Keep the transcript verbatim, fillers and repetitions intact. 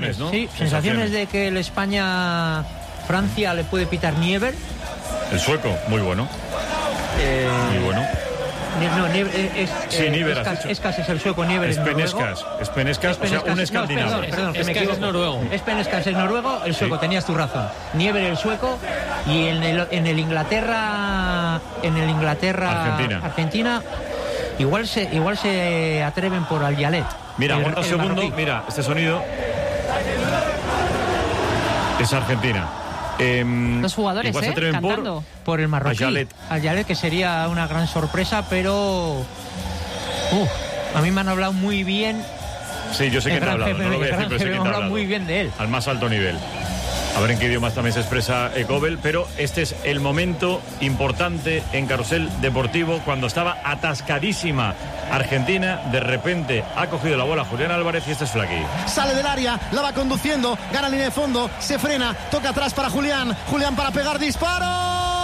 ¿no? Sí, sensaciones de que el España-Francia le puede pitar Niever. El sueco, muy bueno. Eh, muy bueno. No, Niever es, sí, eh, Niever Escas, Escas es el sueco, Niever es Penescas, es Penescas, o sea, un escandinavo. No, perdón, perdón, que me equivoco. Es noruego. Es Penescas, es noruego, el sueco, sí. Tenías tu razón. Niever el sueco y en el, en el Inglaterra, en el Inglaterra Argentina. Argentina igual se igual se atreven por Al-Yalet. Mira, el, aguanta un segundo, marroquí. Mira, este sonido es Argentina. Eh, Los jugadores, igual se ¿eh? atreven Cantando. por, por el marroquí. Al-Yalet. Al-Yalet, que sería una gran sorpresa, pero uf, a mí me han hablado muy bien. Sí, yo sé que te ha hablado, no lo voy a decir, pero sé que te ha hablado. Muy bien de él. Al más alto nivel. A ver en qué idiomas también se expresa Ecobel, pero este es el momento importante en Carrusel Deportivo, cuando estaba atascadísima Argentina, de repente ha cogido la bola Julián Álvarez y este es Flaky. Sale del área, la va conduciendo, gana línea de fondo, se frena, toca atrás para Julián, Julián para pegar disparo.